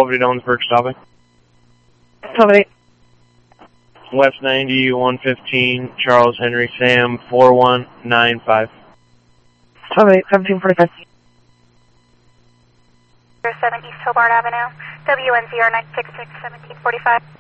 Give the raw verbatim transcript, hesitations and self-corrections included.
Nobody known for stopping. Somebody. West ninety, one fifteen, Charles Henry Sam, four one nine five. Somebody, seventeen forty-five. seven East Hobart Avenue, W N zero nine six six, seventeen forty-five.